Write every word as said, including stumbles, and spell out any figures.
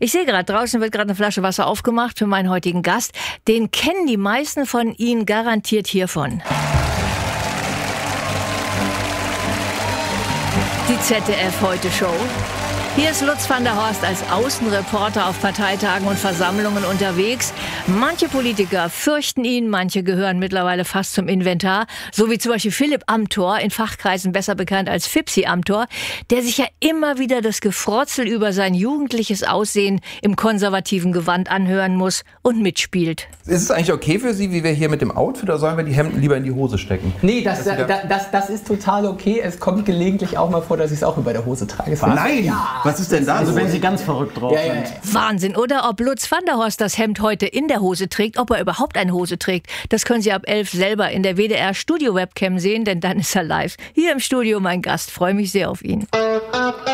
Ich sehe gerade, draußen wird gerade eine Flasche Wasser aufgemacht für meinen heutigen Gast. Den kennen die meisten von Ihnen garantiert hiervon. Die Z D F-Heute-Show. Hier ist Lutz van der Horst als Außenreporter auf Parteitagen und Versammlungen unterwegs. Manche Politiker fürchten ihn, manche gehören mittlerweile fast zum Inventar. So wie zum Beispiel Philipp Amthor, in Fachkreisen besser bekannt als Fipsi Amthor, der sich ja immer wieder das Gefrotzel über sein jugendliches Aussehen im konservativen Gewand anhören muss und mitspielt. Ist es eigentlich okay für Sie, wie wir hier mit dem Outfit, oder sollen wir die Hemden lieber in die Hose stecken? Nee, das, das, das, das, das ist total okay. Es kommt gelegentlich auch mal vor, dass ich es auch über der Hose trage. Nein! Ja. Was ist denn da? Also wenn Sie ganz verrückt drauf Ja, ja, ja. sind. Wahnsinn, oder? Ob Lutz van der Horst das Hemd heute in der Hose trägt, ob er überhaupt eine Hose trägt, das können Sie ab elf selber in der W D R-Studio-Webcam sehen, denn dann ist er live. Hier im Studio mein Gast, freue mich sehr auf ihn.